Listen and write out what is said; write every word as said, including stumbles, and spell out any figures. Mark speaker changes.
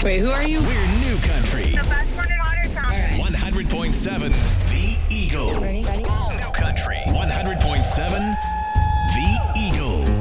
Speaker 1: Wait, who are you?
Speaker 2: We're New Country.
Speaker 3: The best one in Otter Town.
Speaker 2: one hundred point seven The Eagle.
Speaker 1: Ready? Ready?
Speaker 2: New Country. one